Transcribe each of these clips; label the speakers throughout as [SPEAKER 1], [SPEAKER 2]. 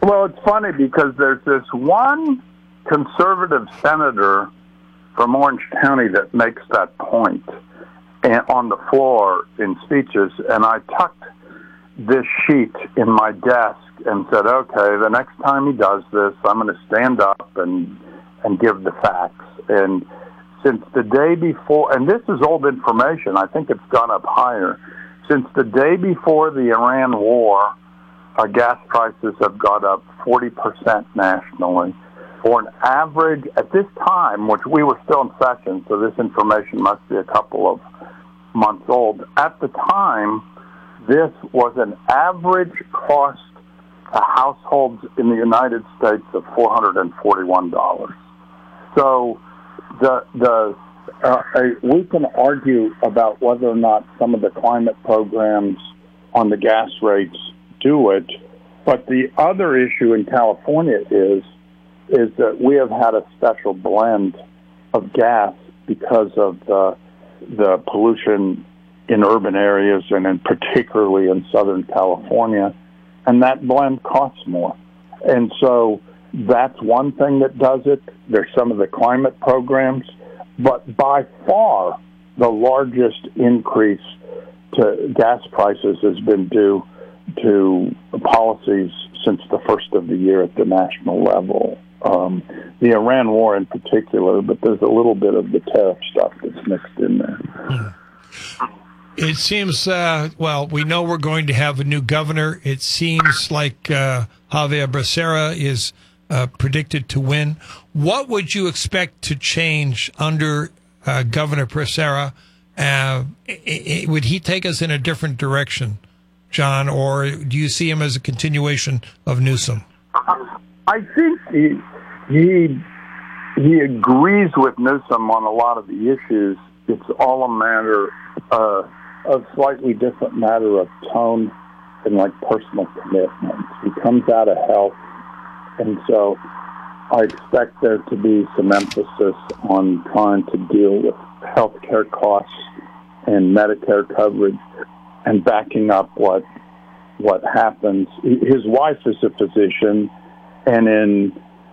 [SPEAKER 1] Well, it's funny because there's this one conservative senator from Orange County that makes that point on the floor in speeches, and I tucked this sheet in my desk and said, okay, the next time he does this, I'm going to stand up and give the facts. And since the day before, and this is old information, I think it's gone up higher. Since the day before the Iran war, our gas prices have gone up 40% nationally. For an average, at this time, which we were still in session, so this information must be a couple of months old. At the time, this was an average cost to households in the United States of $441. So we can argue about whether or not some of the climate programs on the gas rates do it, but the other issue in California is that we have had a special blend of gas because of the pollution in urban areas and particularly in Southern California, and that blend costs more. And so that's one thing that does it. There's some of the climate programs, but by far the largest increase to gas prices has been due to policies since the first of the year at the national level. The Iran war in particular, but there's a little bit of the tariff stuff that's mixed in there.
[SPEAKER 2] It seems, we know we're going to have a new governor. It seems like Xavier Becerra is predicted to win. What would you expect to change under Governor Becerra? Would he take us in a different direction, John, or do you see him as a continuation of Newsom?
[SPEAKER 1] I think he agrees with Newsom on a lot of the issues. It's all a matter a slightly different matter of tone and like personal commitment. He comes out of health, and so I expect there to be some emphasis on trying to deal with health care costs and Medicare coverage and backing up what happens. His wife is a physician, and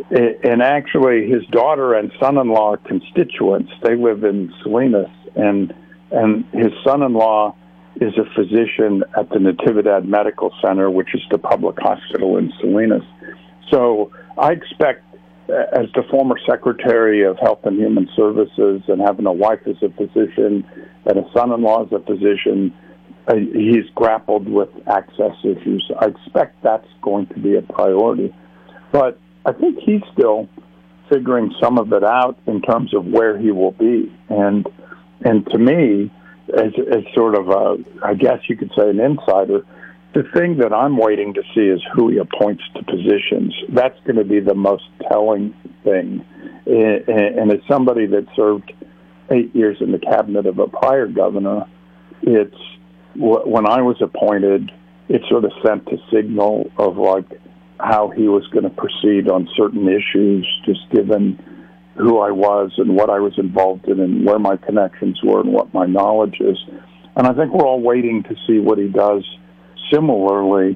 [SPEAKER 1] actually his daughter and son-in-law are constituents. They live in Salinas, and his son-in-law is a physician at the Natividad Medical Center, which is the public hospital in Salinas. So I expect, as the former Secretary of Health and Human Services and having a wife as a physician and a son-in-law as a physician, he's grappled with access issues. I expect that's going to be a priority. But I think he's still figuring some of it out in terms of where he will be. And to me, as sort of I guess you could say an insider, the thing that I'm waiting to see is who he appoints to positions. That's going to be the most telling thing. And as somebody that served 8 years in the cabinet of a prior governor, it's when I was appointed, it sort of sent a signal of like how he was going to proceed on certain issues, just given who I was and what I was involved in and where my connections were and what my knowledge is. And I think we're all waiting to see what he does similarly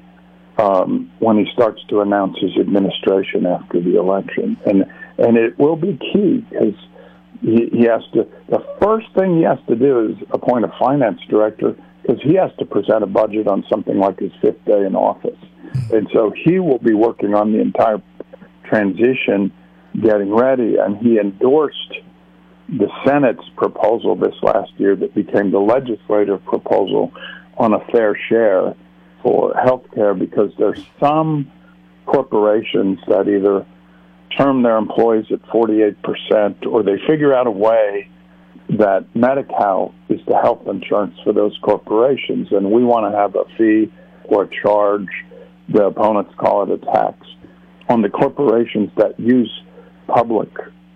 [SPEAKER 1] when he starts to announce his administration after the election. And it will be key because he has to, the first thing he has to do is appoint a finance director because he has to present a budget on something like his fifth day in office. And so he will be working on the entire transition, getting ready, and he endorsed the Senate's proposal this last year that became the legislative proposal on a fair share for health care because there's some corporations that either term their employees at 48% or they figure out a way that Medi-Cal is the health insurance for those corporations, and we want to have a fee or a charge, the opponents call it a tax, on the corporations that use public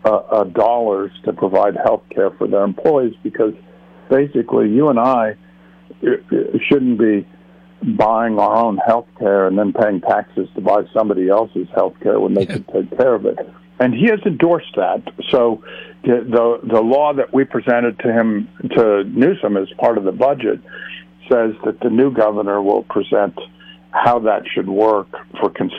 [SPEAKER 1] dollars to provide health care for their employees, because basically you and I shouldn't be buying our own health care and then paying taxes to buy somebody else's health care when they could take care of it. And he has endorsed that. So the law that we presented to Newsom as part of the budget says that the new governor will present how that should work for